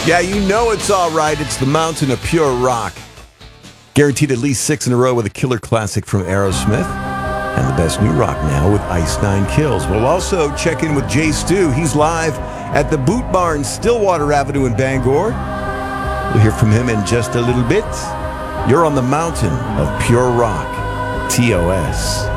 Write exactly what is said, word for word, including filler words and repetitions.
Yeah, you know it's all right. It's the mountain of pure rock. Guaranteed at least six in a row with a killer classic from Aerosmith. And the best new rock now with Ice Nine Kills. We'll also check in with Jay Stu. He's live at the Boot Barn, Stillwater Avenue in Bangor. We'll hear from him in just a little bit. You're on the mountain of pure rock. T O S.